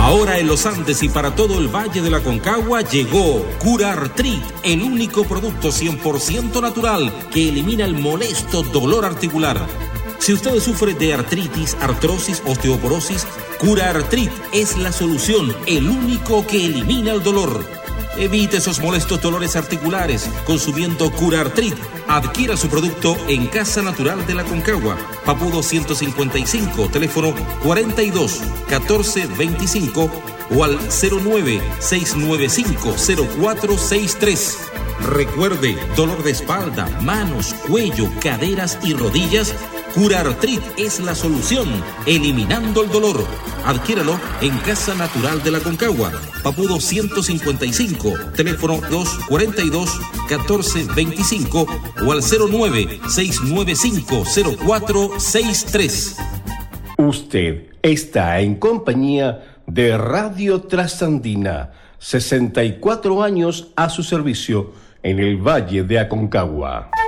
Ahora en los Andes y para todo el Valle de la Aconcagua llegó CuraArthrit, el único producto 100% natural que elimina el molesto dolor articular. Si usted sufre de artritis, artrosis, osteoporosis, CuraArthrit es la solución, el único que elimina el dolor. Evite esos molestos dolores articulares consumiendo CuraArthrit. Adquiera su producto en Casa Natural de la Aconcagua, Papudo 155, teléfono 42 14 25 o al 09 695 0463. Recuerde, dolor de espalda, manos, cuello, caderas y rodillas, CuraArthrit es la solución, eliminando el dolor. Adquiéralo en Casa Natural de la Aconcagua, Papudo 155, teléfono 242 14 25 o al 09 695 0463. Usted está en compañía de Radio Trasandina, 64 años a su servicio en el Valle de Aconcagua.